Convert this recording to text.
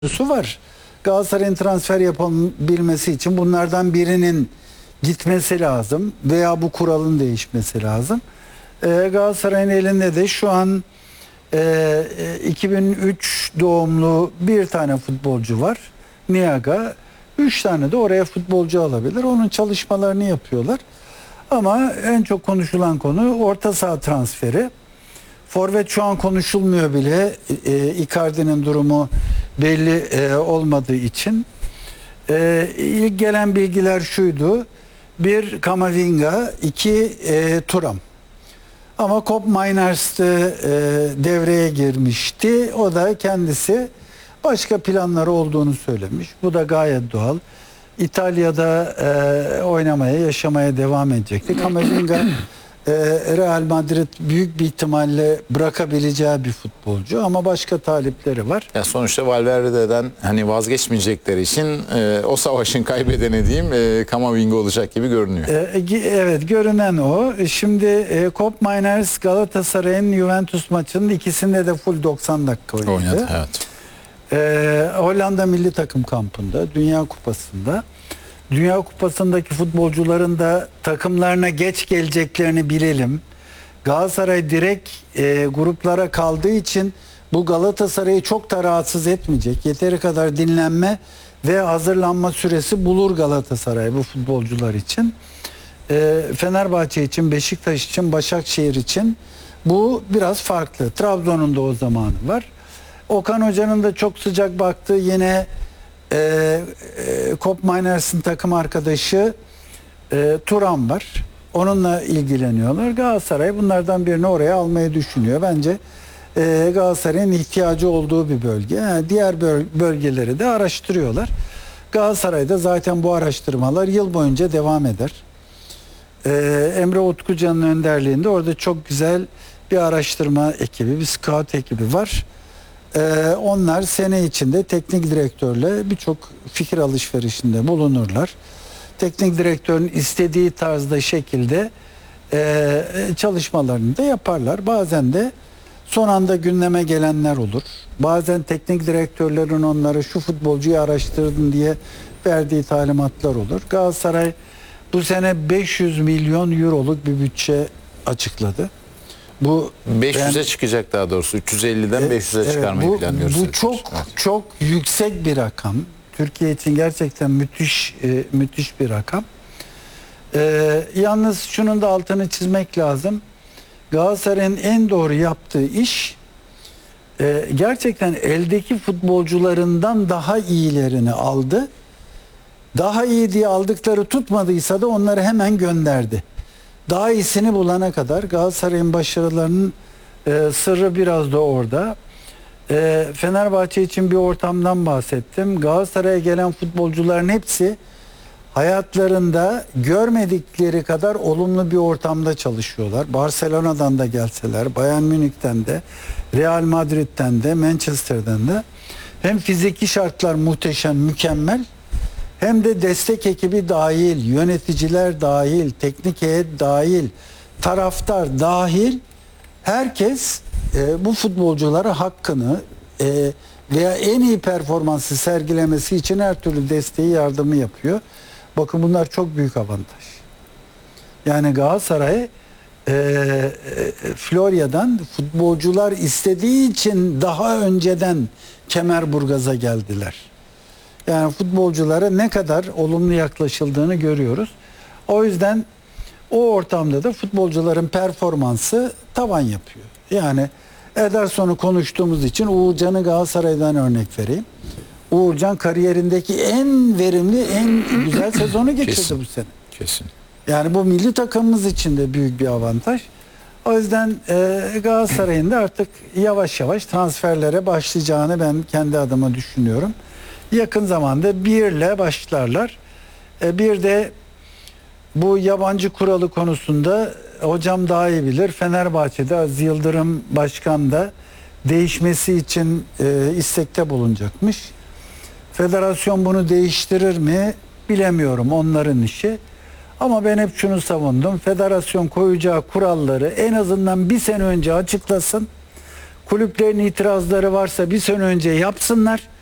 Su var. Galatasaray'ın transfer yapabilmesi için bunlardan birinin gitmesi lazım veya bu kuralın değişmesi lazım. Galatasaray'ın elinde de şu an 2003 doğumlu bir tane futbolcu var. Niaga. 3 tane de oraya futbolcu alabilir. Onun çalışmalarını yapıyorlar. Ama en çok konuşulan konu orta saha transferi. Forvet şu an konuşulmuyor bile. Icardi'nin durumu belli olmadığı için. İlk gelen bilgiler şuydu. 1 Camavinga, 2 Thuram. Ama Koop Meiners de devreye girmişti. O da kendisi başka planları olduğunu söylemiş. Bu da gayet doğal. İtalya'da oynamaya, yaşamaya devam edecekti. Camavinga Real Madrid büyük bir ihtimalle bırakabileceği bir futbolcu ama başka talipleri var. Ya sonuçta Valverde'den hani vazgeçmeyecekleri için o savaşın kaybedeni diyeyim Camavinga olacak gibi görünüyor. Evet, görünen o. Şimdi Koop Meiners Galatasaray'ın Juventus maçının ikisinde de full 90 dakika oynadı. Evet. Hollanda milli takım kampında, Dünya Kupası'nda. Dünya Kupası'ndaki futbolcuların da takımlarına geç geleceklerini bilelim. Galatasaray direkt gruplara kaldığı için bu Galatasaray'ı çok da rahatsız etmeyecek. Yeteri kadar dinlenme ve hazırlanma süresi bulur Galatasaray bu futbolcular için. Fenerbahçe için, Beşiktaş için, Başakşehir için bu biraz farklı. Trabzon'un da o zamanı var. Okan Hoca'nın da çok sıcak baktığı yine Koop Meiners'in takım arkadaşı Thuram var. Onunla ilgileniyorlar. Galatasaray bunlardan birini oraya almayı düşünüyor. Bence Galatasaray'ın ihtiyacı olduğu bir bölge. Yani diğer bölgeleri de araştırıyorlar. Galatasaray'da zaten bu araştırmalar yıl boyunca devam eder. Emre Utkucan'ın önderliğinde orada çok güzel bir araştırma ekibi, bir scout ekibi var. Onlar sene içinde teknik direktörle birçok fikir alışverişinde bulunurlar. Teknik direktörün istediği tarzda şekilde çalışmalarını da yaparlar. Bazen de son anda gündeme gelenler olur. Bazen teknik direktörlerin onlara şu futbolcuyu araştırdın diye verdiği talimatlar olur. Galatasaray bu sene 500 milyon euroluk bir bütçe açıkladı. Bu 500'e çıkacak daha doğrusu. 350'den 500'e çıkarmayı planlıyoruz. Bu çok yüksek bir rakam. Türkiye için gerçekten müthiş bir rakam. Yalnız şunun da altını çizmek lazım. Galatasaray'ın en doğru yaptığı iş gerçekten eldeki futbolcularından daha iyilerini aldı. Daha iyi diye aldıkları tutmadıysa da onları hemen gönderdi. Daha iyisini bulana kadar Galatasaray'ın başarılarının sırrı biraz da orada. Fenerbahçe için bir ortamdan bahsettim. Galatasaray'a gelen futbolcuların hepsi hayatlarında görmedikleri kadar olumlu bir ortamda çalışıyorlar. Barcelona'dan da gelseler, Bayern Münih'ten de, Real Madrid'den de, Manchester'dan da hem fiziki şartlar muhteşem, mükemmel, hem de destek ekibi dahil, yöneticiler dahil, teknik heyet dahil, taraftar dahil herkes bu futbolculara hakkını veya en iyi performansı sergilemesi için her türlü desteği, yardımı yapıyor. Bakın bunlar çok büyük avantaj. Yani Galatasaray Florya'dan futbolcular istediği için daha önceden Kemerburgaz'a geldiler. Yani futbolculara ne kadar olumlu yaklaşıldığını görüyoruz. O yüzden o ortamda da futbolcuların performansı tavan yapıyor. Yani Ederson'u konuştuğumuz için Uğurcan'ı Galatasaray'dan örnek vereyim. Uğurcan kariyerindeki en verimli, en güzel sezonu geçirdi bu sene. Kesin. Yani bu milli takımımız için de büyük bir avantaj. O yüzden Galatasaray'ın da artık yavaş yavaş transferlere başlayacağını ben kendi adıma düşünüyorum. Yakın zamanda birle başlarlar. Bir de bu yabancı kuralı konusunda hocam daha iyi bilir. Fenerbahçe'de Aziz Yıldırım Başkan da değişmesi için istekte bulunacakmış. Federasyon bunu değiştirir mi bilemiyorum, onların işi. Ama ben hep şunu savundum. Federasyon koyacağı kuralları en azından bir sene önce açıklasın. Kulüplerin itirazları varsa bir sene önce yapsınlar.